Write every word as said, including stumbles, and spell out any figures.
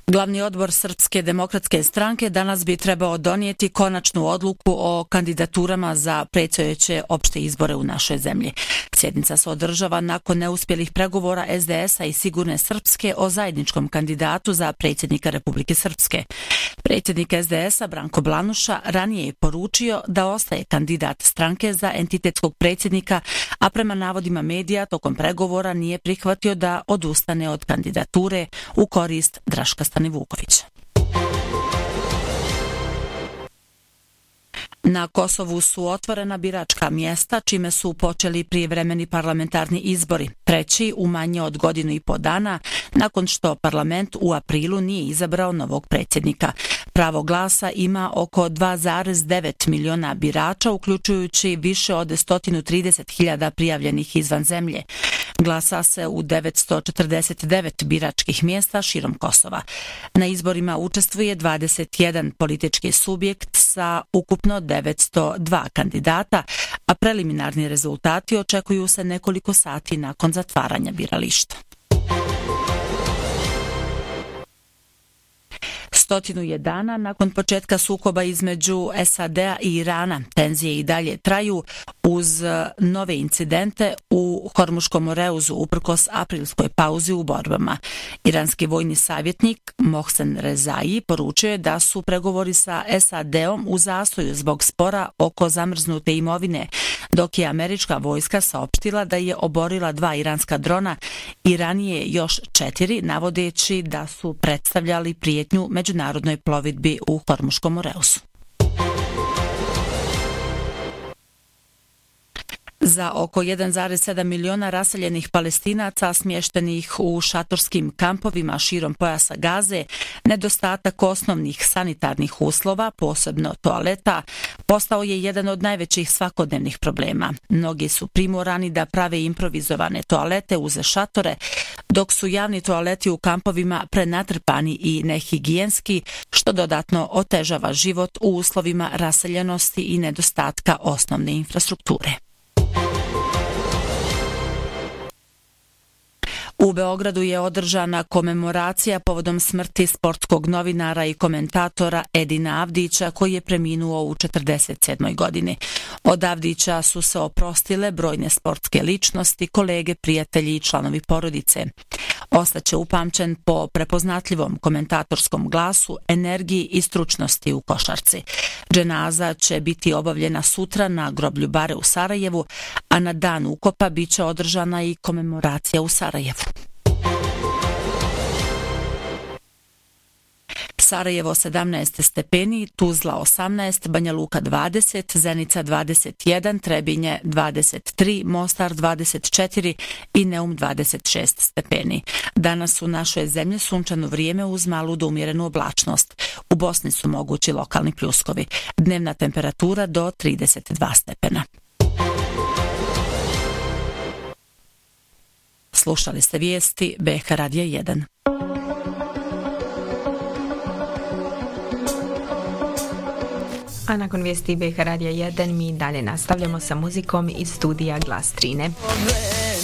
Glavni odbor Srpske demokratske stranke danas bi trebao donijeti konačnu odluku o kandidaturama za predstojeće opšte izbore u našoj zemlji. Sjednica se održava nakon neuspjelih pregovora es de es a i Sigurne Srpske o zajedničkom kandidatu za predsjednika Republike Srpske. Predsjednik es de es a Branko Blanuša ranije je poručio da ostaje kandidat stranke za entitetskog predsjednika, a prema navodima medija tokom pregovora nije prihvatio da odustane od kandidature u korist Draška Stanivukovića. Na Kosovu su otvorena biračka mjesta, čime su počeli prijevremeni parlamentarni izbori, treći u manje od godinu i po dana, nakon što parlament u aprilu nije izabrao novog predsjednika. Pravo glasa ima oko dva zarez devet miliona birača, uključujući više od sto trideset hiljada prijavljenih izvan zemlje. Glasa se u devetsto četrdeset devet biračkih mjesta širom Kosova. Na izborima učestvuje dvadeset jedan politički subjekt sa ukupno devetsto dva kandidata, a preliminarni rezultati očekuju se nekoliko sati nakon zatvaranja birališta. Stotinu je dana nakon početka sukoba između es a de a i Irana. Tenzije i dalje traju uz nove incidente u Hormuškom Moreuzu uprkos aprilskoj pauzi u borbama. Iranski vojni savjetnik Mohsen Rezaji poručio je da su pregovori sa es a de om u zastoju zbog spora oko zamrznute imovine, dok je američka vojska saopštila da je oborila dva iranska drona i ranije još četiri, navodeći da su predstavljali prijetnju međunarodnoj plovidbi u Hormuškom Moreuzu. Za oko jedan zarez sedam miliona raseljenih Palestinaca smještenih u šatorskim kampovima širom pojasa Gaze, nedostatak osnovnih sanitarnih uslova, posebno toaleta, postao je jedan od najvećih svakodnevnih problema. Mnogi su primorani da prave improvizovane toalete uz šatore, dok su javni toaleti u kampovima prenatrpani i nehigijenski, što dodatno otežava život u uslovima raseljenosti i nedostatka osnovne infrastrukture. U Beogradu je održana komemoracija povodom smrti sportskog novinara i komentatora Edina Avdića, koji je preminuo u četrdeset sedmoj godini. Od Avdića su se oprostile brojne sportske ličnosti, kolege, prijatelji i članovi porodice. Ostaće upamćen po prepoznatljivom komentatorskom glasu, energiji i stručnosti u košarci. Dženaza će biti obavljena sutra na groblju Bare u Sarajevu, a na dan ukopa biće održana i komemoracija u Sarajevu. Sarajevo sedamnaest stepeni, Tuzla osamnaest, Banja Luka dvadeset, Zenica dvadeset jedan, Trebinje dvadeset tri, Mostar dvadeset četiri i Neum dvadeset šest stepeni. Danas u našoj zemlji sunčano vrijeme uz malu do umjerenu oblačnost. U Bosni su mogući lokalni pljuskovi. Dnevna temperatura do trideset dva stepena. Slušali ste vijesti be ha Radija jedan. A nakon vijesti be ha Radija jedan mi dalje nastavljamo sa muzikom iz studija Glas Trine.